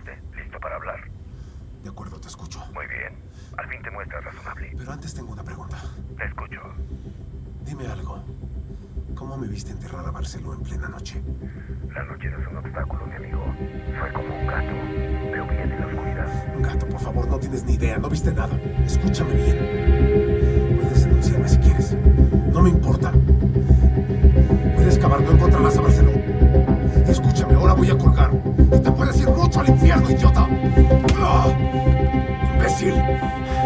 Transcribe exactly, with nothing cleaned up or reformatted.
Adelante, listo para hablar. De acuerdo, te escucho. Muy bien. Al fin te muestras razonable. Pero antes tengo una pregunta. Te escucho. Dime algo. ¿Cómo me viste enterrar a Barceló en plena noche? La noche no es un obstáculo, mi amigo. Fue como un gato. Veo bien en la oscuridad. Un gato, por favor, no tienes ni idea. No viste nada. Escúchame bien. Puedes denunciarme si quieres. No me importa. Puedes cavar, no encontrarás a Barceló. Y escúchame, ahora voy a colgar. Y te puedes ir mucho al infierno, idiota.